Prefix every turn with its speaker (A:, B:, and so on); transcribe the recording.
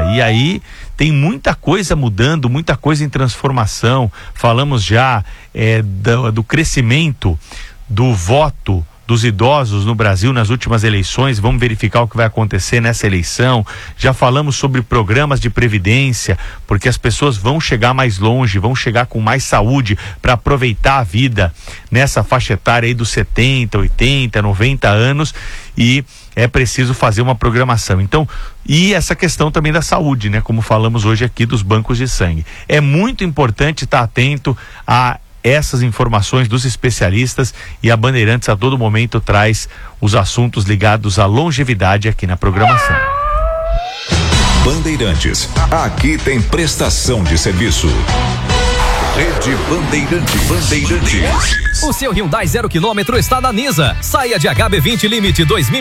A: E aí tem muita coisa mudando, muita coisa em transformação. Falamos já do crescimento do voto dos idosos no Brasil nas últimas eleições. Vamos verificar o que vai acontecer nessa eleição. Já falamos sobre programas de previdência, porque as pessoas vão chegar mais longe, vão chegar com mais saúde para aproveitar a vida nessa faixa etária aí dos 70, 80, 90 anos, e é preciso fazer uma programação. Então, e essa questão também da saúde, né? Como falamos hoje aqui dos bancos de sangue. É muito importante estar atento a essas informações dos especialistas, e a Bandeirantes a todo momento traz os assuntos ligados à longevidade aqui na programação.
B: Bandeirantes, aqui tem prestação de serviço. Rede Bandeirantes.
C: O seu Hyundai 0 km está na Nisa. Saia de HB20 Limite 2000